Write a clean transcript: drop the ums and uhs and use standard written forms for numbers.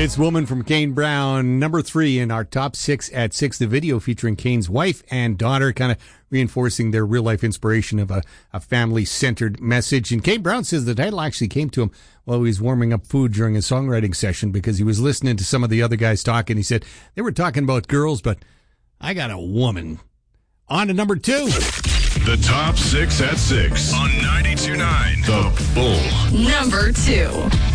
It's Woman from Kane Brown, number 3 in our top 6 at 6. The video featuring Kane's wife and daughter, kind of reinforcing their real-life inspiration of a family-centered message. And Kane Brown says the title actually came to him while he was warming up food during a songwriting session because he was listening to some of the other guys talking. He said, they were talking about girls, but I got a woman. On to number 2. The top 6 at 6 on 92.9 The Bull. Number 2.